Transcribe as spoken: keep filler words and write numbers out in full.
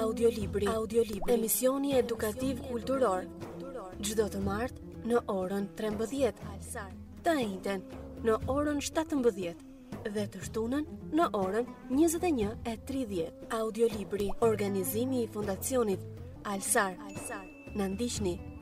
Audiolibri. Audiolibri. Emisioni edukativ kulturor. Çdo të martë në orën trembëdhjetë. Të njëjtën në orën shtatëmbëdhjetë dhe të shtunën në orën njëzet e një e tridhjetë. Audiolibri. Organizimi i Fondacionit Alsar. Na ndiqni